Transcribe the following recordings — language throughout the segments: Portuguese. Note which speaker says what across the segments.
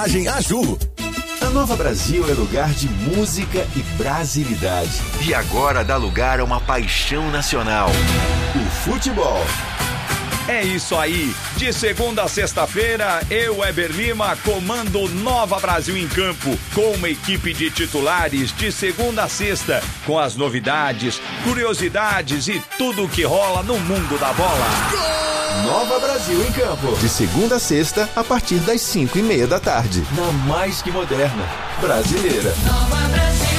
Speaker 1: Aju. A Nova Brasil é lugar de música e brasilidade. E agora dá lugar a uma paixão nacional: o futebol.
Speaker 2: É isso aí, de segunda a sexta-feira, eu, Weber Lima, comando Nova Brasil em Campo, com uma equipe de titulares de segunda a sexta, com as novidades, curiosidades e tudo o que rola no mundo da bola.
Speaker 1: Nova Brasil em Campo, de segunda a sexta, a partir das 5:30 da tarde, na mais que moderna, brasileira. Nova Brasil.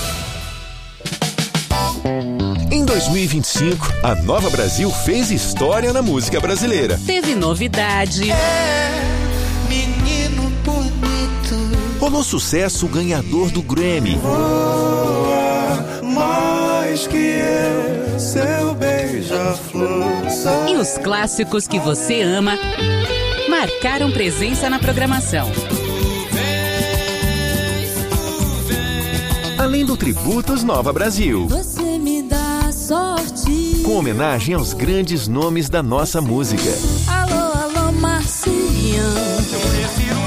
Speaker 1: Em 2025, a Nova Brasil fez história na música brasileira.
Speaker 3: Teve novidade.
Speaker 4: Menino bonito.
Speaker 1: Rolou sucesso ganhador do Grammy.
Speaker 4: Mais que eu, seu beija-flor.
Speaker 3: E os clássicos que você ama marcaram presença na programação.
Speaker 1: Além do Tributos Nova Brasil.
Speaker 5: Você me dá sorte.
Speaker 1: Com homenagem aos grandes nomes da nossa música.
Speaker 5: Alô, alô, Marciano.
Speaker 4: Eu prefiro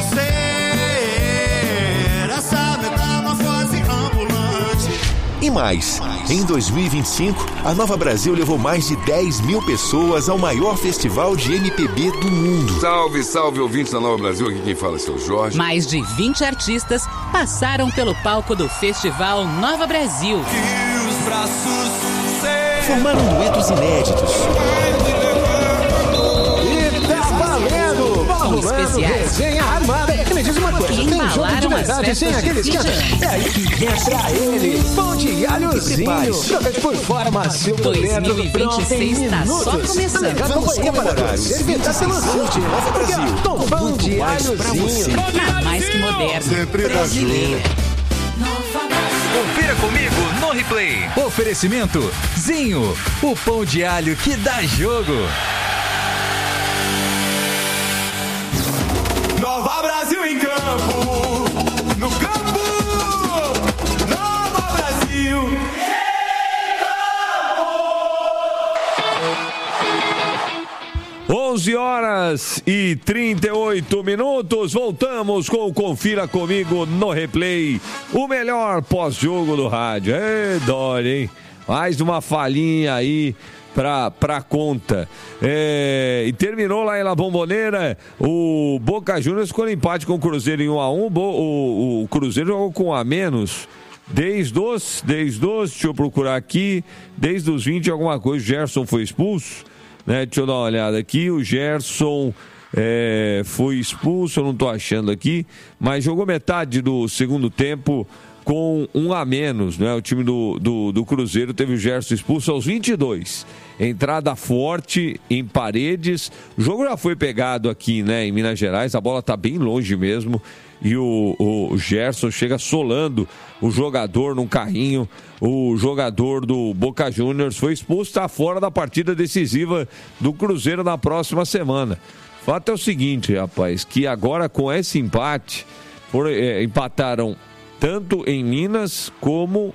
Speaker 4: ser essa metamorfose ambulante.
Speaker 1: E mais, em 2025, a Nova Brasil levou mais de 10 mil pessoas ao maior festival de MPB do mundo.
Speaker 6: Salve, salve, ouvintes da Nova Brasil, aqui quem fala é seu Jorge.
Speaker 3: Mais de 20 artistas passaram pelo palco do Festival Nova Brasil.
Speaker 4: E os braços
Speaker 1: Formaram duetos inéditos.
Speaker 7: E tá valendo!
Speaker 3: Com especiais.
Speaker 7: Resenha armada. Me diz uma coisa,
Speaker 3: E
Speaker 7: tem jogo de
Speaker 3: embalaram as
Speaker 7: verdade sem
Speaker 3: festas
Speaker 7: aquele
Speaker 3: de
Speaker 7: esquenta?
Speaker 3: fim de
Speaker 7: É aí que entra ele. Pão de alhozinho. Crocante por fora, macio por dentro.
Speaker 3: 2026 está só começando.
Speaker 1: Vamos comemorar os 26 de Nova Brasil.
Speaker 7: Pão de
Speaker 1: mais pra você.
Speaker 7: alhozinho.
Speaker 3: Na mais que moderna.
Speaker 6: Sempre
Speaker 3: Brasileira.
Speaker 8: Confira comigo no replay. Oferecimento Zinho, o pão de alho que dá jogo.
Speaker 4: Nova Brasil em campo. No campo. Nova Brasil.
Speaker 2: 11h38. Voltamos com o Confira Comigo no Replay, o melhor pós-jogo do rádio. Ê, Dória, hein? Mais uma falhinha aí pra conta. E terminou lá em La Bombonera. O Boca Juniors ficou no empate com o Cruzeiro em 1-1. O Cruzeiro jogou com a menos. Desde os, deixa eu procurar aqui, desde os 20 alguma coisa, o Gerson foi expulso, né? Deixa eu dar uma olhada aqui, o Gerson foi expulso, eu não estou achando aqui, mas jogou metade do segundo tempo com 1 a menos, né? O time do Cruzeiro teve o Gerson expulso aos 22. Entrada forte em Paredes. O jogo já foi pegado aqui, né, em Minas Gerais. A bola tá bem longe mesmo. E o Gerson chega solando o jogador num carrinho. O jogador do Boca Juniors foi expulso, está fora da partida decisiva do Cruzeiro na próxima semana. O fato é o seguinte, rapaz, que agora com esse empate, empataram tanto em Minas como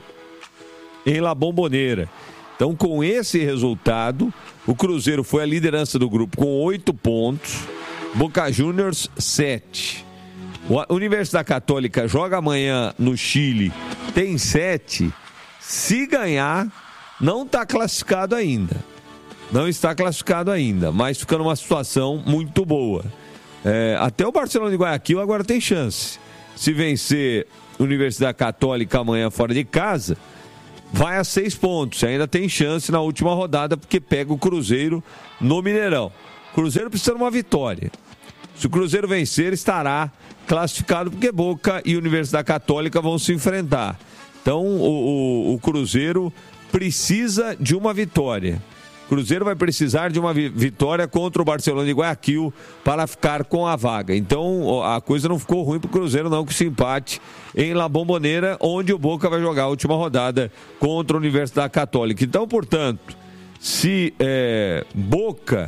Speaker 2: em La Bombonera. Então, com esse resultado, o Cruzeiro foi a liderança do grupo com 8 pontos, Boca Juniors 7. A Universidade Católica joga amanhã no Chile, tem 7. Se ganhar, não está classificado ainda. Não está classificado ainda, mas fica numa situação muito boa. Até o Barcelona de Guayaquil agora tem chance. Se vencer Universidade Católica amanhã fora de casa, vai a 6 pontos. Ainda tem chance na última rodada, porque pega o Cruzeiro no Mineirão. O Cruzeiro precisa de uma vitória. Se o Cruzeiro vencer, estará classificado, porque Boca e Universidade Católica vão se enfrentar. Então, o Cruzeiro precisa de uma vitória. O Cruzeiro vai precisar de uma vitória contra o Barcelona de Guayaquil para ficar com a vaga. Então, a coisa não ficou ruim para o Cruzeiro, não, com esse empate em La Bombonera, onde o Boca vai jogar a última rodada contra a Universidade Católica. Então, portanto, se Boca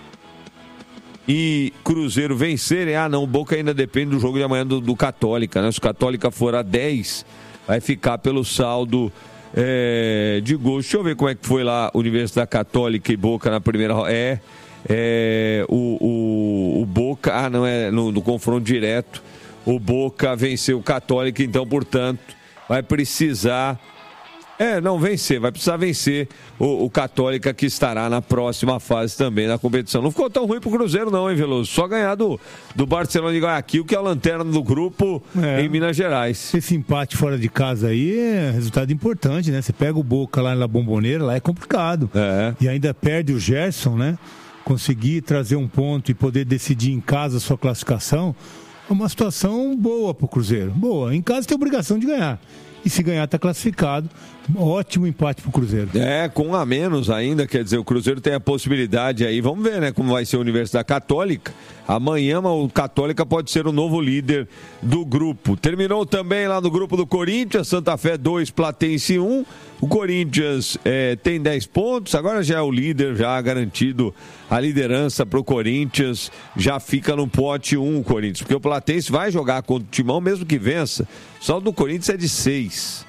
Speaker 2: e Cruzeiro vencerem, o Boca ainda depende do jogo de amanhã do Católica, né? Se o Católica for a 10, vai ficar pelo saldo de gols. Deixa eu ver como é que foi lá Universidade Católica e Boca na primeira rodada. O Boca, no confronto direto, o Boca vencer o Católica, então, portanto, vai precisar... vai precisar vencer o Católica, que estará na próxima fase também da competição. Não ficou tão ruim pro Cruzeiro não, hein, Veloso? Só ganhar do Barcelona de Guayaquil, que é a lanterna do grupo em Minas Gerais.
Speaker 9: Esse empate fora de casa aí é resultado importante, né? Você pega o Boca lá na Bombonera, lá é complicado. E ainda perde o Gerson, né? Conseguir trazer um ponto e poder decidir em casa a sua classificação é uma situação boa pro Cruzeiro. Boa. Em casa tem obrigação de ganhar. E se ganhar, está classificado. Ótimo empate pro Cruzeiro. Com um a menos ainda, quer dizer, o Cruzeiro tem a possibilidade aí, vamos ver, né, como vai ser a Universidade Católica. Amanhã o Católica pode ser o novo líder do grupo. Terminou também lá no grupo do Corinthians, Santa Fé 2, Platense 1. O Corinthians tem 10 pontos, agora já é o líder, já garantido a liderança pro Corinthians, já fica no pote 1 o Corinthians, porque o Platense vai jogar contra o Timão, mesmo que vença. Só do Corinthians é de 6.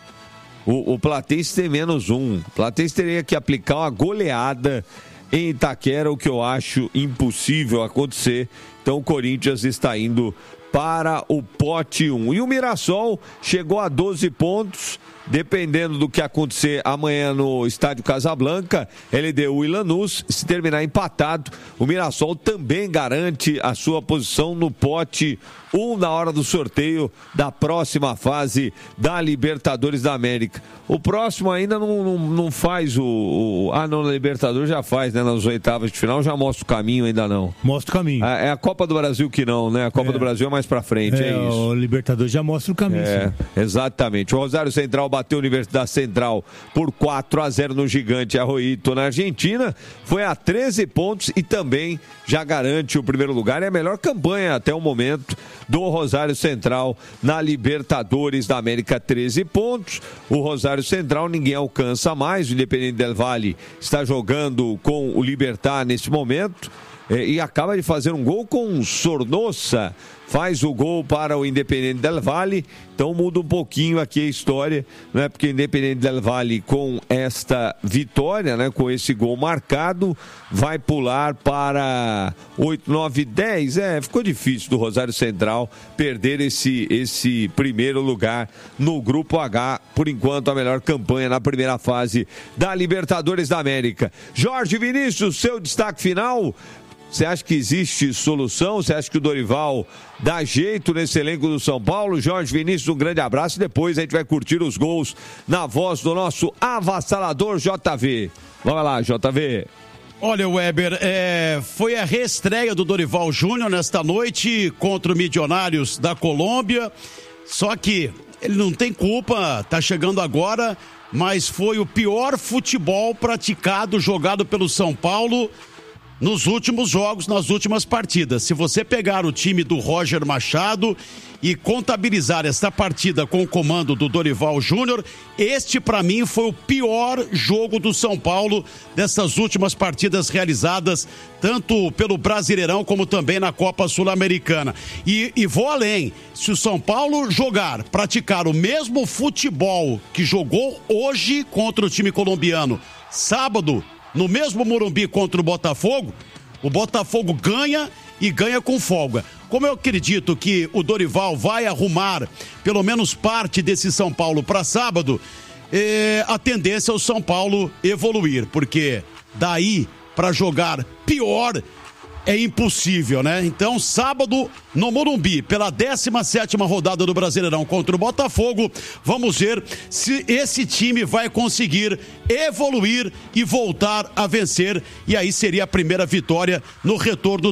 Speaker 9: O Platense tem menos 1. O Platense teria que aplicar uma goleada em Itaquera, o que eu acho impossível acontecer. Então o Corinthians está indo para o pote 1. E o Mirassol chegou a 12 pontos. Dependendo do que acontecer amanhã no estádio Casablanca, LDU e Lanús, se terminar empatado, o Mirassol também garante a sua posição no pote 1 na hora do sorteio da próxima fase da Libertadores da América. O próximo ainda não faz na Libertadores já faz, né? Nas oitavas de final já mostra o caminho, ainda não. Mostra o caminho. É a Copa do Brasil que não, né? A Copa do Brasil é mais pra frente, é isso. O Libertadores já mostra o caminho. Exatamente. O Rosário Central bateu a Universidade Central por 4-0 no Gigante Arroito na Argentina, foi a 13 pontos e também já garante o primeiro lugar. É a melhor campanha até o momento do Rosário Central na Libertadores da América, 13 pontos. O Rosário Central ninguém alcança mais, o Independente del Valle está jogando com o Libertad neste momento e acaba de fazer um gol com Sornosa. Faz o gol para o Independente del Valle, então muda um pouquinho aqui a história, né? Porque o Independente del Valle, com esta vitória, né? Com esse gol marcado, vai pular para 8, 9, 10. Ficou difícil do Rosário Central perder esse primeiro lugar no Grupo H. Por enquanto, a melhor campanha na primeira fase da Libertadores da América. Jorge Vinícius, seu destaque final. Você acha que existe solução? Você acha que o Dorival dá jeito nesse elenco do São Paulo? Jorge Vinícius, um grande abraço e depois a gente vai curtir os gols na voz do nosso avassalador JV. Vamos lá, JV.
Speaker 10: Olha, Weber, foi a reestreia do Dorival Júnior nesta noite contra o Milionários da Colômbia, só que ele não tem culpa, tá chegando agora, mas foi o pior futebol praticado, jogado pelo São Paulo nos últimos jogos, nas últimas partidas. Se você pegar o time do Roger Machado e contabilizar esta partida com o comando do Dorival Júnior, este para mim foi o pior jogo do São Paulo dessas últimas partidas realizadas, tanto pelo Brasileirão como também na Copa Sul-Americana. E vou além, se o São Paulo praticar o mesmo futebol que jogou hoje contra o time colombiano, sábado, no mesmo Morumbi contra o Botafogo ganha e ganha com folga. Como eu acredito que o Dorival vai arrumar pelo menos parte desse São Paulo para sábado, a tendência é o São Paulo evoluir, porque daí para jogar pior é impossível, né? Então, sábado no Morumbi, pela 17ª rodada do Brasileirão contra o Botafogo, vamos ver se esse time vai conseguir evoluir e voltar a vencer, e aí seria a primeira vitória no retorno